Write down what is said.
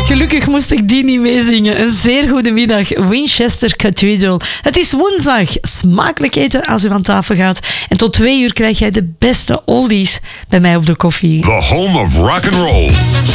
Gelukkig moest ik die niet meezingen. Een zeer goede middag, Winchester Cathedral. Het is woensdag. Smakelijk eten als u van tafel gaat. En tot 2 uur krijg jij de beste oldies bij mij op de koffie. The home of rock and roll.